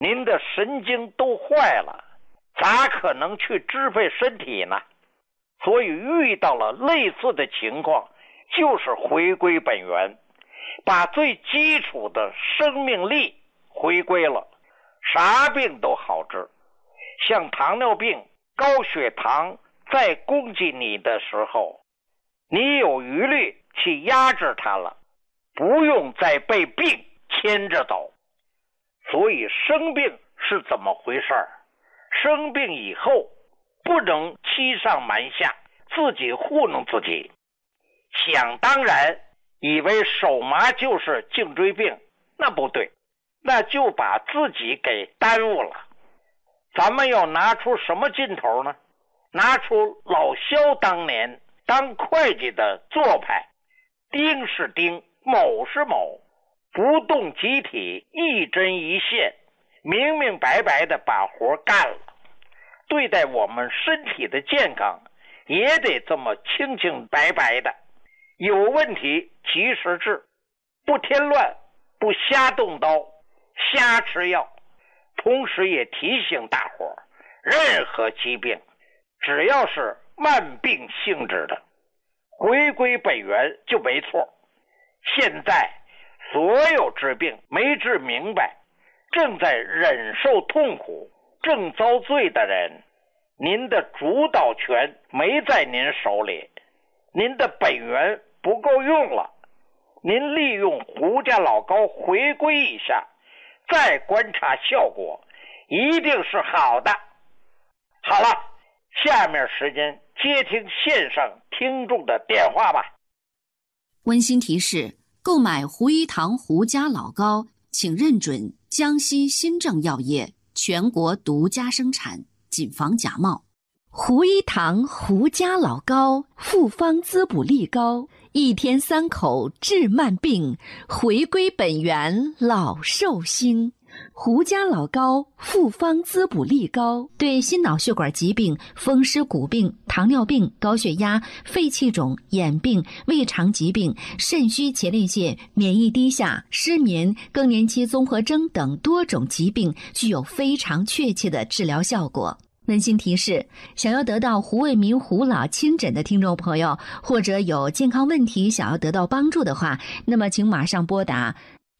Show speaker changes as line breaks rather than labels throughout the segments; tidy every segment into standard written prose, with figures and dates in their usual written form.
您的神经都坏了，咋可能去支配身体呢？所以遇到了类似的情况，就是回归本源，把最基础的生命力回归了，啥病都好治。像糖尿病、高血糖在攻击你的时候，你有余力去压制它了，不用再被病牵着走。所以生病是怎么回事？生病以后不能欺上瞒下，自己糊弄自己，想当然以为手麻就是颈椎病，那不对，那就把自己给耽误了。咱们要拿出什么劲头呢？拿出老萧当年当会计的做派，丁是丁，卯是卯，不动即体，一针一线，明明白白的把活干了。对待我们身体的健康也得这么清清白白的，有问题及时治，不添乱，不瞎动刀，瞎吃药。同时也提醒大伙，任何疾病只要是慢病性质的，回归本源就没错。现在所有治病没治明白，正在忍受痛苦，正遭罪的人，您的主导权没在您手里，您的本源不够用了。您利用胡家老高回归一下，再观察效果，一定是好的。好了，下面时间接听线上听众的电话吧。
温馨提示：购买胡一堂胡家老高，请认准江西新政药业全国独家生产，谨防假冒。
胡一堂胡家老高，复方滋补力高，一天3口治慢病，回归本源老寿星。胡家老高复方滋补力高，对心脑血管疾病、风湿骨病、糖尿病、高血压、肺气肿、眼病、胃肠疾病、肾虚前列腺、免疫低下、失眠、更年期综合征等多种疾病具有非常确切的治疗效果。温馨提示：想要得到胡卫民胡老亲诊的听众朋友，或者有健康问题想要得到帮助的话，那么请马上拨打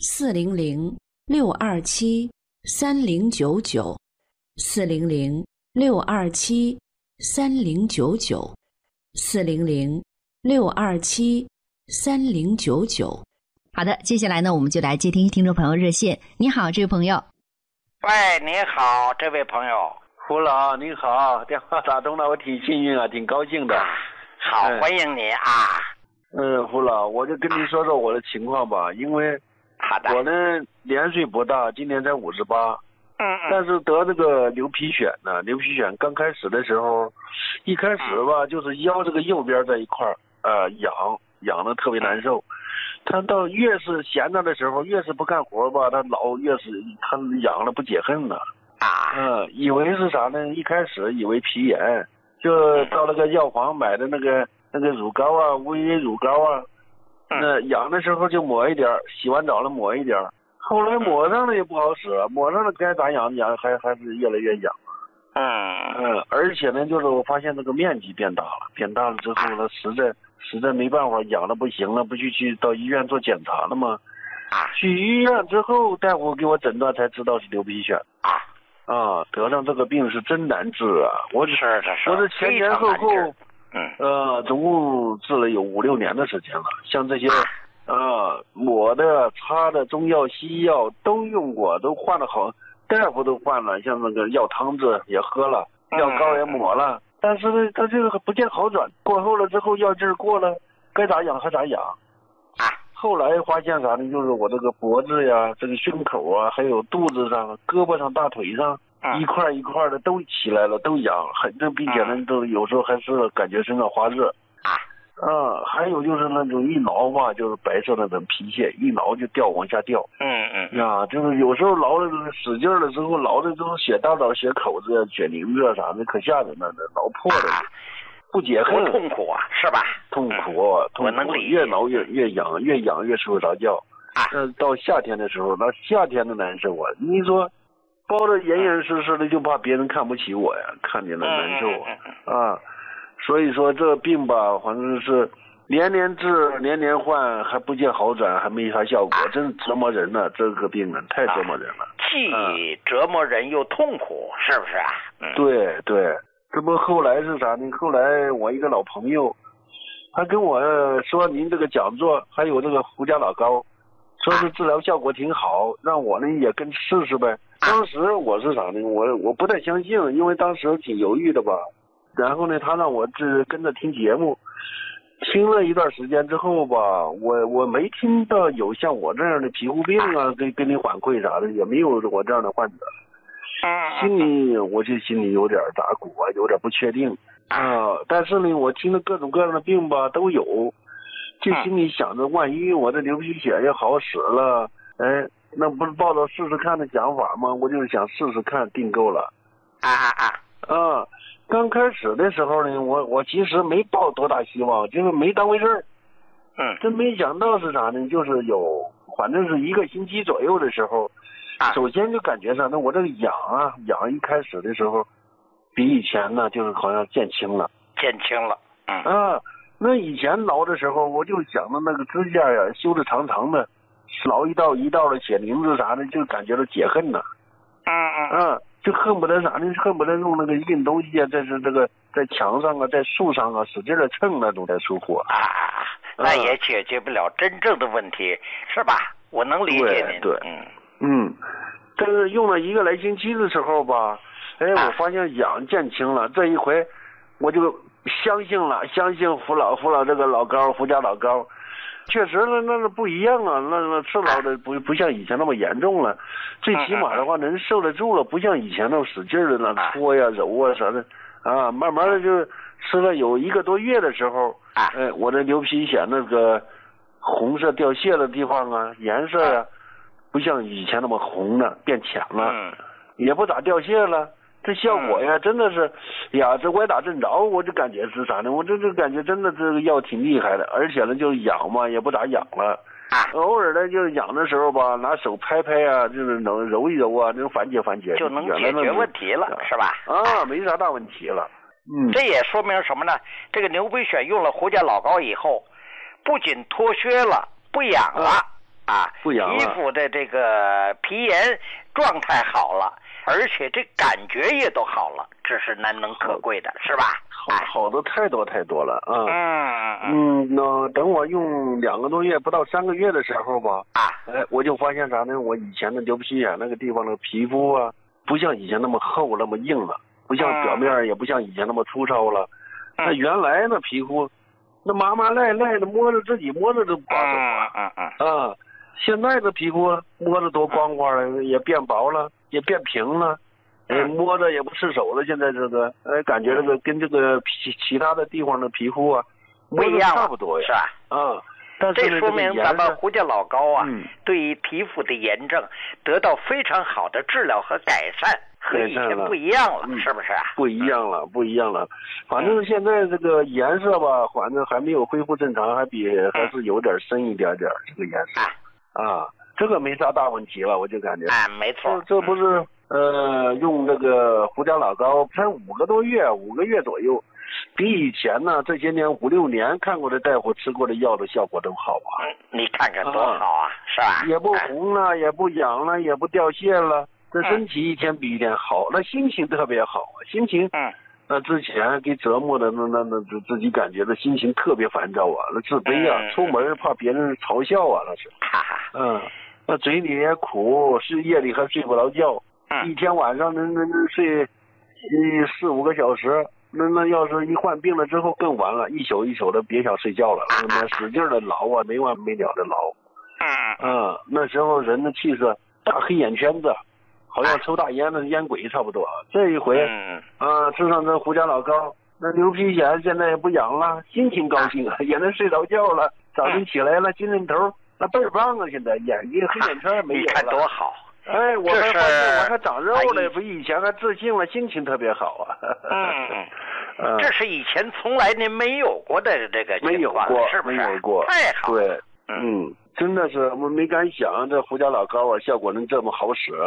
400-627-3099 400-627-3099 400-627-3099。好的，接下来呢，我们就来接听听众朋友热线。你好，这位朋友。
喂，你好，这位朋友。
胡老你好，电话打通了，我挺幸运啊，挺高兴的。
好，欢迎你啊。
胡老，我就跟你说说我的情况吧，因为我呢年岁不大，今年才58，但是得这个牛皮癣呢，牛皮癣刚开始的时候，一开始吧就是腰这个右边这一块痒的特别难受。他到越是闲着的时候，越是不干活吧，他越是他痒了不解恨了。以为是啥呢？一开始以为皮炎，就到那个药房买的那个乳膏啊，乌鱼乳膏啊，那痒的时候就抹一点，洗完澡了抹一点，后来抹上了也不好使，抹上了该咋痒还是越来越痒。而且呢，就是我发现这个面积变大了之后呢，实在没办法，痒的不行了，不去到医院做检查了吗？去医院之后，大夫给我诊断才知道是牛皮癣。得上这个病是真难治啊！我这前前后后，总共治了有5-6年的时间了。像这些抹的、擦的、中药、西药都用过，都换了好，大夫都换了，像那个药汤子也喝了，药膏也抹了，但是呢，他这个不见好转。过后了之后，药劲儿过了，该咋痒还咋痒。后来发现啥呢？就是我这个脖子呀、这个胸口啊，还有肚子上、胳膊上、大腿上，一块一块的都起来了，都痒，并且呢，都有时候还是感觉身上发热。还有就是那种一挠吧，就是白色的那种皮屑，一挠就往下掉。就是有时候挠的使劲了之后，挠的都血大枣、血口子、血淋子啥的，可吓人了，挠破了。不解恨，
痛苦啊，是吧？
痛苦，
我能理解。
越挠越痒，越痒越睡不着觉。到夏天的时候，那夏天的难受啊！你说， 包得严严实实的，就怕别人看不起我呀，看见了难受啊。所以说这病吧，反正是年年治年年换，还不见好转，还没啥效果，真折磨人了。这个病啊，太折磨人了，
既折磨人又痛苦，是不是啊？
对对，这不后来是啥呢？后来我一个老朋友，他跟我说您这个讲座还有这个胡家老膏，说是治疗效果挺好，让我呢也跟试试呗。当时我是啥呢？我不太相信，因为当时挺犹豫的吧。然后呢，他让我跟着听节目，听了一段时间之后吧，我没听到有像我这样的皮肤病啊，跟你反馈啥的，也没有我这样的患者。心里有点打鼓啊，有点不确定啊。但是呢，我听了各种各样的病吧都有，就心里想着，万一我这牛皮癣要好使了，哎，那不是抱着试试看的想法吗？我就是想试试看，订购了。刚开始的时候呢，我其实没抱多大希望，就是没当回事儿。真没想到是啥呢？就是反正是1个星期左右的时候，首先就感觉上，那我这个痒一开始的时候，比以前呢，就是好像减轻了。那以前挠的时候，我就想着那个指甲呀，修的长长的，挠一道一道的血淋子啥的，就感觉到解恨呢。就恨不得啥呢？恨不得用那个硬东西啊，这是这个在墙上啊，在树上啊，使劲的蹭那种才舒服
那也解决不了真正的问题，是吧？我能理解您。
对，但是用了1个来星期的时候吧，哎，我发现痒减轻了。这一回我就相信胡老这个老膏，胡家老膏。确实那不一样啊，那治疗的不像以前那么严重了，最起码的话能受得住了，不像以前那么使劲的那搓呀揉啊啥的慢慢的就吃了有1个多月的时候，我的牛皮癣那个红色掉屑的地方啊，颜色呀不像以前那么红了，变浅了，也不咋掉屑了。这效果呀，真的是呀，这歪打正着，我就感觉是啥呢？我这感觉真的这个药挺厉害的，而且呢，就是痒嘛，也不咋痒了。偶尔呢，就是痒的时候吧，拿手拍拍啊，就是能揉一揉啊，能缓解，
就能解决问题了，是吧？
没啥大问题了。
这也说明什么呢？这个牛皮癣用了胡家老膏以后，不仅脱靴了，不痒了
不痒了，
皮肤的这个皮炎状态好了。而且这感觉也都好了，这是难能可贵的，是吧？
好的太多了那等我用2个多月，不到3个月的时候吧，我就发现啥呢？我以前的牛皮癣那个地方的皮肤啊，不像以前那么厚那么硬了，不像表面也不像以前那么粗糙了。那原来那皮肤，那麻麻赖赖的，自己摸着都刮手现在的皮肤摸着多光滑了，也变薄了，也变平了，摸着也不吃手了。现在这个，感觉这个跟这个其他的地方的皮肤啊，
不一样，
差不多呀，
是吧？
但是
这说明咱们胡家老膏啊，对于皮肤的炎症得到非常好的治疗和改善，和以前不一样了，是不是啊？
不一样了。反正现在这个颜色吧，反正还没有恢复正常，还是有点深一点这个颜色。这个没啥大问题了，我就感觉。
没错。
这不是用这个胡家老膏才5个多月，5个月左右，比以前呢这些年5、6年看过的大夫吃过的药的效果都好
你看看多好啊，是吧？
也不红了，也不痒了，也不掉屑了，这身体一天比一天好，那心情特别好，心情之前给折磨的那自己感觉的心情特别烦躁那自卑出门怕别人嘲笑那是。那嘴里也苦，夜里还睡不着觉，一天晚上能睡4、5个小时，那要是一患病了之后更完了，一宿一宿的别想睡觉了，使劲的挠没完没了的挠。那时候人的气色大黑眼圈子，好像抽大烟的烟鬼差不多。这一回吃上这胡家老膏，那牛皮癣现在也不痒了，心情高兴也能睡着觉了，早晨起来了精神头那倍儿棒现在眼睛黑眼圈没有了，
你看多好。
我还发现我还长肉了，比以前还自信了，心情特别好
这是以前从来您没有过的这个情况，是不是？
没有过，
太好。
对，真的是我没敢想这胡家老膏效果能这么好使。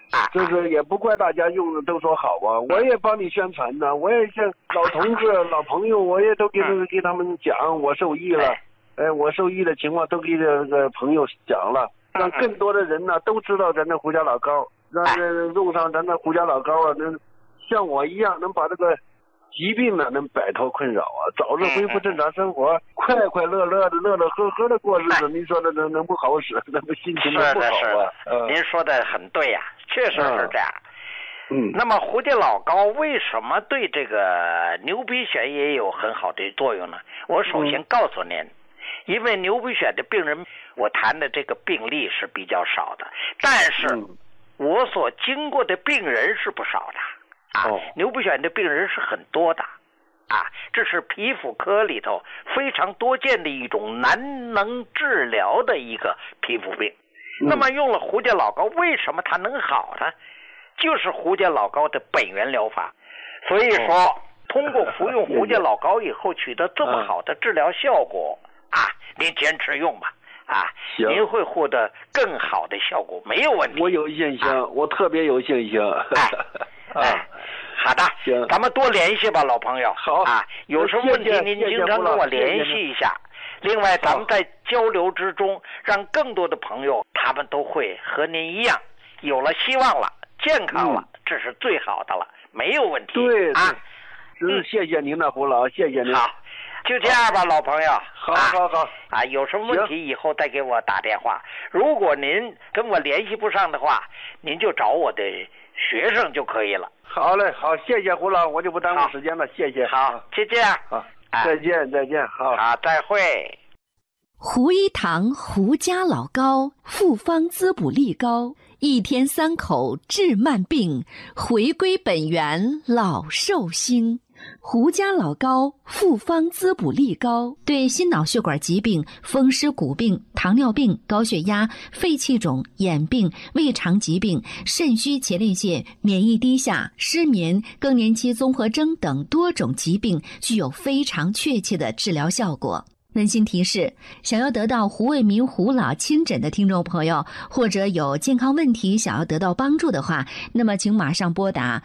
就是也不怪大家用的都说好啊，我也帮你宣传呢，我也像老同志、老朋友，我也都给他们讲我受益了，我受益的情况都给这个朋友讲了，让更多的人呢都知道咱的胡家老高，让用上咱的胡家老高啊，能像我一样能把这个疾病呢能摆脱困扰啊，早日恢复正常生活，快快乐乐的、乐乐呵呵的过日子。您说的能不好使，那不心情能不好啊？
您说的很对呀，确实是这样。那么胡家老高为什么对这个牛皮癣也有很好的作用呢？我首先告诉您，因为牛皮癣的病人，我谈的这个病例是比较少的，但是我所经过的病人是不少的。牛皮癣的病人是很多的，这是皮肤科里头非常多见的一种难能治疗的一个皮肤病。那么用了胡家老高，为什么它能好呢？就是胡家老高的本源疗法。所以说，通过服用胡家老高以后取得这么好的治疗效果您坚持用吧。您会获得更好的效果，没有问题。
我有信心，我特别有信心。
好的，行，咱们多联系吧，老朋友。
好
有什么问题您经常跟我联系一下。另外，咱们在交流之中，让更多的朋友他们都会和您一样，有了希望了，健康了，这是最好的了，没有问题。
对谢谢您了，胡老，谢谢您。
好，就这样吧，老朋友。
好。
有什么问题以后再给我打电话。如果您跟我联系不上的话，您就找我的学生就可以了。
好嘞，好，谢谢胡老，我就不耽误时间了，谢谢。
好，就这样。
好，再见，好，
再会。
胡一堂胡家老高复方滋补力高，1天3口治慢病，回归本源老寿星。胡家老高复方滋补力高，对心脑血管疾病、风湿骨病、糖尿病、高血压、肺气肿、眼病、胃肠疾病、肾虚前列腺、免疫低下、失眠、更年期综合征等多种疾病具有非常确切的治疗效果。温馨提示：想要得到胡卫民胡老亲诊的听众朋友，或者有健康问题想要得到帮助的话，那么请马上拨打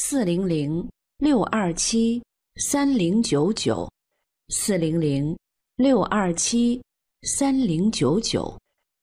400-627-3099 400-627-3099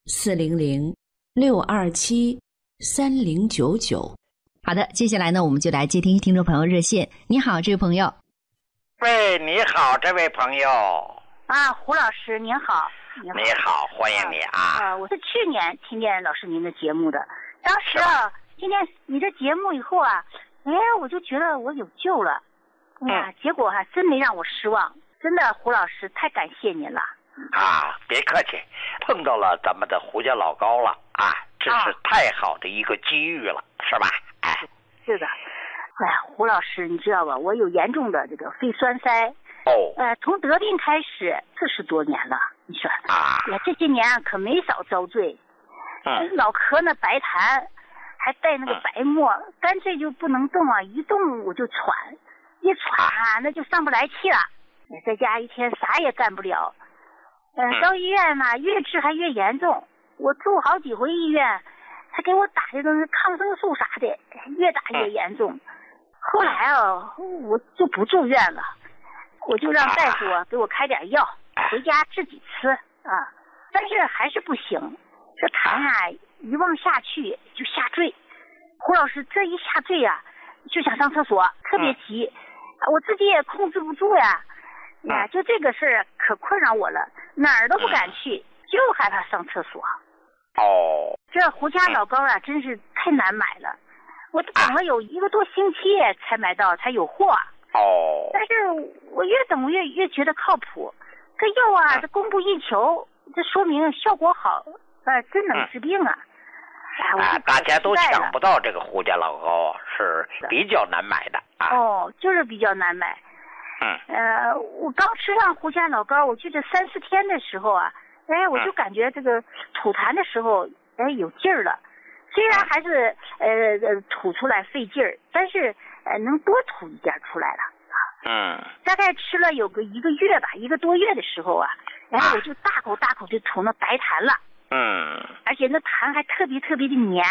400-627-3099。好的，接下来呢，我们就来接听听众朋友热线。你好，这位朋友。
喂，你好，这位朋友。
胡老师您好。
你好，欢迎你
我是去年听见老师您的节目的，当时听见你的节目以后我就觉得我有救了。结果真没让我失望，真的胡老师太感谢您了。
别客气，碰到了咱们的胡家老高了这是太好的一个机遇了，是吧？
是的。胡老师你知道吧，我有严重的这个肺栓塞。从得病开始40多年了，你说这些年可没少遭罪。脑壳呢白痰，还带那个白沫，干脆就不能动一动我就喘，一喘那就上不来气了。在家一天啥也干不了。到医院嘛，越治还越严重，我住好几回医院，还给我打的都是抗生素啥的，越打越严重。后来我就不住院了，我就让大夫给我开点药，回家自己吃但是还是不行，这痰一往下去就下坠。胡老师这一下坠就想上厕所，特别急，我自己也控制不住就这个事儿可困扰我了，哪儿都不敢去，就害怕上厕所。这胡家老高真是太难买了，我等了有1个多星期才买到，才有货。但是我越等我越觉得靠谱，这药这供不应求，这说明效果好，真能治病
大家都抢不到这个胡家老高，是比较难买的
就是比较难买。我刚吃上胡家老高，我记得3、4天的时候我就感觉这个吐痰的时候有劲儿了，虽然还是吐出来费劲儿，但是能多吐一点出来了。大概吃了有个1个月吧，1个多月的时候我就大口大口的吐那白痰了。而且那痰还特别特别的黏，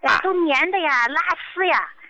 都黏的呀，拉丝呀，